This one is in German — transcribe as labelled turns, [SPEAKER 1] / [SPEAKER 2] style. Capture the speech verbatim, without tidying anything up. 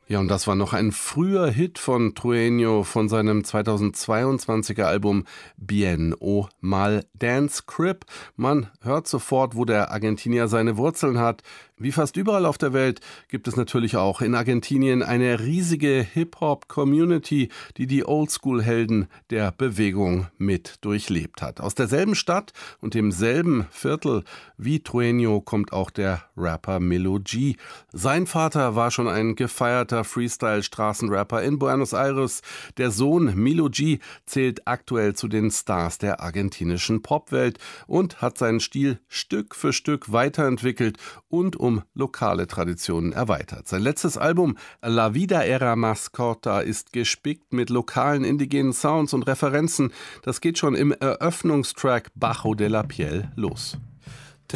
[SPEAKER 1] Ja, und das war noch ein früher Hit von Trueno von seinem zweitausendzweiundzwanziger Album Bien o Mal Dance Crip. Man hört sofort, wo der Argentinier seine Wurzeln hat. Wie fast überall auf der Welt gibt es natürlich auch in Argentinien eine riesige Hip-Hop-Community, die die Oldschool-Helden der Bewegung mit durchlebt hat. Aus derselben Stadt und demselben Viertel wie Trueno kommt auch der Rapper Melo G. Sein Vater war schon ein gefeierter Freestyle-Straßenrapper in Buenos Aires. Der Sohn Melo G zählt aktuell zu den Stars der argentinischen Popwelt und hat seinen Stil Stück für Stück weiterentwickelt und um lokale Traditionen erweitert. Sein letztes Album La Vida Era Más Corta ist gespickt mit lokalen indigenen Sounds und Referenzen. Das geht schon im Eröffnungstrack Bajo de la Piel los.